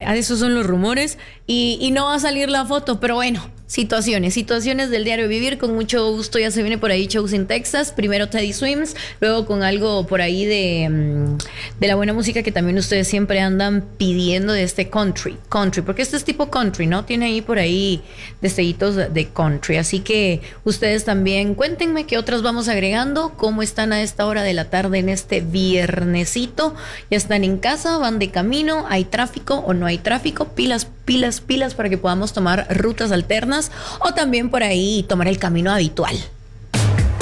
esos son los rumores y no va a salir la foto, pero bueno, situaciones del diario vivir. Con mucho gusto ya se viene por ahí shows en Texas, primero Teddy Swims, luego con algo por ahí de la buena música que también ustedes siempre andan pidiendo de este country, porque este es tipo country, ¿no? Tiene ahí por ahí destellitos de country, así que ustedes también cuéntenme qué otras vamos agregando, cómo están a esta hora de la tarde en este viernesito. Ya están en casa, van de camino, hay tráfico o no hay tráfico, pilas para que podamos tomar rutas alternas o también por ahí tomar el camino habitual.